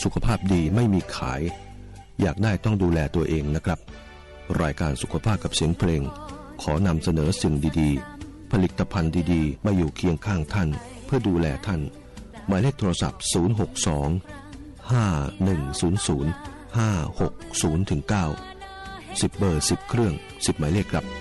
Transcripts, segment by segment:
สุขภาพดีไม่มีขายอยากได้ต้องดูแลตัวเองนะครับรายการสุขภาพกับเสียงเพลงขอนำเสนอสิ่งดีๆผลิตภัณฑ์ดีๆมาอยู่เคียงข้างท่านเพื่อดูแลท่านหมายเลขโทรศัพท์062-5100-560-9 10 เบอร์ 10 เครื่อง 10 หมายเลขครับ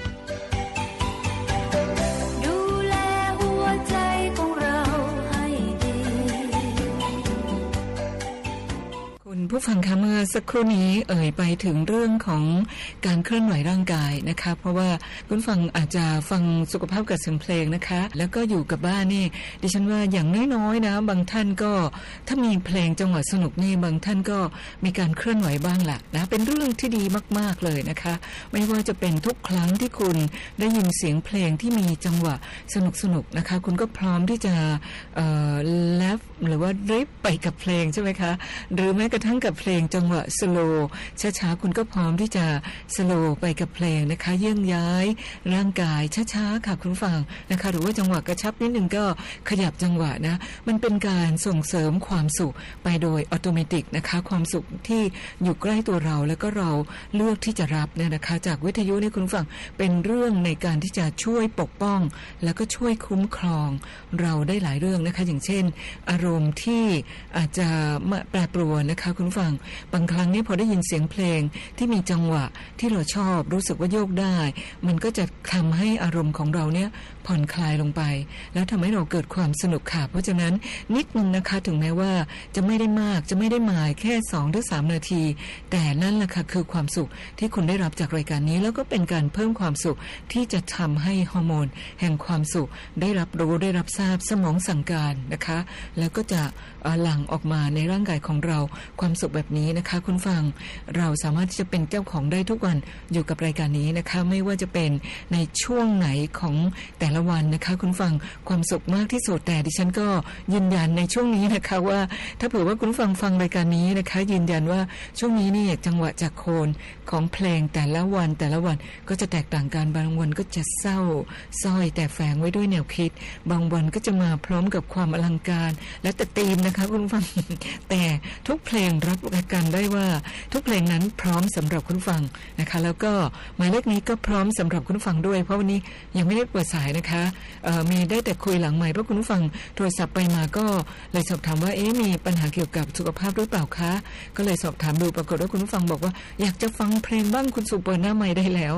ผู้ฟังคะเมื่อสักครู่นี้ไปถึงเรื่องของการเคลื่อนไหวร่างกายนะคะเพราะว่าคุณฟังอาจจะฟังสุขภาพกับเสียงเพลงนะคะแล้วก็อยู่กับบ้านนี่ดิฉันว่าอย่างน้อยๆนะบางท่านก็ถ้ามีเพลงจังหวะสนุกนี่บางท่านก็มีการเคลื่อนไหวบ้างแหละนะเป็นเรื่องที่ดีมากๆเลยนะคะไม่ว่าจะเป็นทุกครั้งที่คุณได้ยินเสียงเพลงที่มีจังหวะสนุกๆนะคะคุณก็พร้อมที่จะแลฟหรือว่าดริฟไปกับเพลงใช่ไหมคะหรือแม้กระทั่งกับเพลงจังหวะสโลว์ช้าๆคุณก็พร้อมที่จะสโลว์ไปกับเพลงนะคะเยื่องย้ายร่างกายช้าๆค่ะคุณฟังนะคะหรือว่าจังหวะกระชับนิดนึงก็ขยับจังหวะนะมันเป็นการส่งเสริมความสุขไปโดยอัตโนมัตินะคะความสุขที่อยู่ใกล้ตัวเราแล้วก็เราเลือกที่จะรับเนี่ยนะคะจากวิทยุนี่คุณฟังเป็นเรื่องในการที่จะช่วยปกป้องแล้วก็ช่วยคุ้มครองเราได้หลายเรื่องนะคะอย่างเช่นอารมณ์ที่อาจจะแปรปรวนนะคะคุณฟังบางครั้งนี่พอได้ยินเสียงเพลงที่มีจังหวะที่เราชอบรู้สึกว่าโยกได้มันก็จะทำให้อารมณ์ของเราเนี่ยผ่อนคลายลงไปแล้วทำให้เราเกิดความสนุกค่ะเพราะฉะนั้นนิดนึงนะคะถึงแม้ว่าจะไม่ได้มากจะไม่ได้หมายแค่2 หรือ 3 นาทีแต่นั่นแหละค่ะคือความสุขที่คุณได้รับจากรายการนี้แล้วก็เป็นการเพิ่มความสุขที่จะทำให้ฮอร์โมนแห่งความสุขได้รับรู้ได้รับทราบสมองสั่งการนะคะแล้วก็จะหลั่งออกมาในร่างกายของเราความสุขแบบนี้นะคะคุณฟังเราสามารถที่จะเป็นเจ้าของได้ทุกวันอยู่กับรายการนี้นะคะไม่ว่าจะเป็นในช่วงไหนของแต่ละวันนะคะคุณฟังความสุขมากที่สุดแต่ดิฉันก็ยืนยันในช่วงนี้นะคะว่าถ้าเผื่อว่าคุณฟังฟังรายการนี้นะคะยืนยันว่าช่วงนี้นี่จังหวะจากโคนของเพลงแต่ละวันก็จะแตกต่างกันบางวันก็จะเศร้าส้อยแต่แฝงไว้ด้วยแนวคิดบางวันก็จะมาพร้อมกับความอลังการและแต่ธีมนะคะคุณฟังแต่ทุกเพลงรับประกันได้ว่าทุกเพลงนั้นพร้อมสำหรับคุณฟังนะคะแล้วก็หมายเลขนี้ก็พร้อมสำหรับคุณฟังด้วยเพราะวันนี้ยังไม่ได้เปิดสายนะคะมีได้แต่คุยหลังใหม่เพราะคุณฟังโทรศัพท์ไปมาก็เลยสอบถามว่ามีปัญหาเกี่ยวกับสุขภาพหรือเปล่าคะก็เลยสอบถามดูปรากฏว่าคุณฟังบอกว่าอยากจะฟังเพลงบ้างคุณสุเปิดหน้าใหม่ได้แล้ว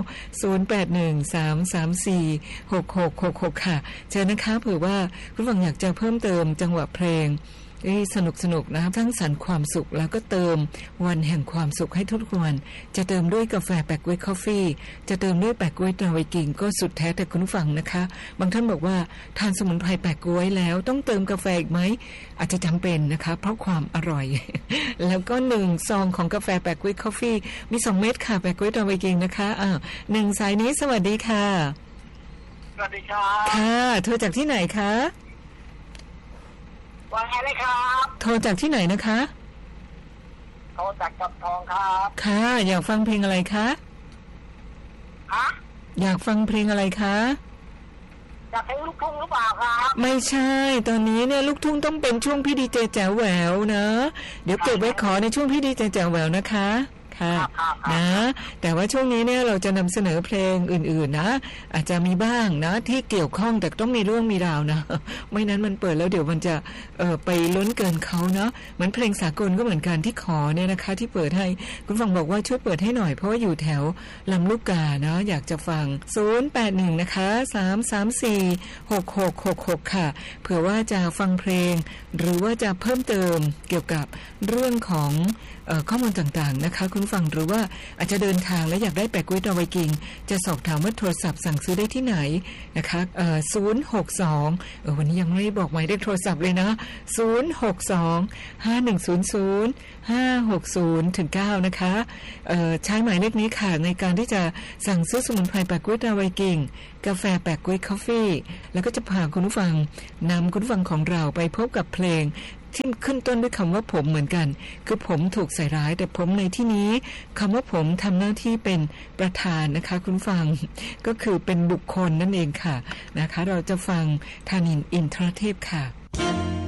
0813346666ค่ะเชิญนะคะเผื่อว่าคุณฟังอยากจะเพิ่มเติมจังหวะเพลงสนุกนะครับทั้งสรรค์ความสุขแล้วก็เติมวันแห่งความสุขให้ทุกวันจะเติมด้วยกาแฟแปะก๊วยคอฟฟี่จะเติมด้วยแปะก๊วยตราไวกิ่งก็สุดแท้แต่คุณฟังนะคะบางท่านบอกว่าทานสมุนไพรแปะก๊วยแล้วต้องเติมกาแฟอีกไหมอาจจะจำเป็นนะคะเพราะความอร่อย แล้วก็1 ซองของกาแฟแปะก๊วยคอฟฟี่มี2 เม็ดค่ะแปะก๊วยตราไวกิ่งนะคะ1 สายนี้สวัสดีค่ะสวัสดีครับค่ะโทรจากที่ไหนคะว่าไงเลยครับโทรจากที่ไหนนะคะโทรจากกับทองครับค่ะอยากฟังเพลงอะไรคะอยากฟังเพลงอะไรคะอยากเพลงลูกทุ่งหรือเปล่าครับไม่ใช่ตอนนี้เนี่ยลูกทุ่งต้องเป็นช่วงพี่ดีเจแจ๋วแหววนะเดี๋ยวเก็บไว้ขอในช่วงพี่ดีเจแจ๋วแหววนะคะค่ะนะแต่ว่าช่วงนี้เนี่ยเราจะนำเสนอเพลงอื่นๆนะอาจจะมีบ้างนะที่เกี่ยวข้องแต่ต้องมีเรื่องมีราวนะไม่นั้นมันเปิดแล้วเดี๋ยวมันจะไปล้นเกินเขาเนาะเหมือนเพลงสากลก็เหมือนกันที่ขอเนี่ยนะคะที่เปิดให้คุณฟังบอกว่าช่วยเปิดให้หน่อยเพราะว่าอยู่แถวลำลูกกานะอยากจะฟัง081นะคะ3346666ค่ะเผื่อว่าจะฟังเพลงหรือว่าจะเพิ่มเติมเกี่ยวกับเรื่องของข้อมูลต่างๆนะคะคุณฟังหรือว่าอาจจะเดินทางและอยากได้แปะก๊วยตราไวกิ่งจะสอบถามว่าโทรศัพท์สั่งซื้อได้ที่ไหนนะคะ062วันนี้ยังไม่บอกหมายเลขโทรศัพท์เลยนะ062-5100-560-9นะคะใช้หมายเลขนี้ค่ะในการที่จะสั่งซื้อสมุนไพรแปะก๊วยตราไวกิ่งกาแฟแปะก๊วยคอฟฟี่แล้วก็จะพาคุณผู้ฟังนำคุณผู้ฟังของเราไปพบกับเพลงที่ขึ้นต้นด้วยคำว่าผมเหมือนกันคือผมถูกใส่ร้ายแต่ผมในที่นี้คำว่าผมทำหน้าที่เป็นประธานนะคะคุณฟังก็คือเป็นบุคคลนั่นเองค่ะนะคะเราจะฟังธานินทร์อินทรเทพค่ะ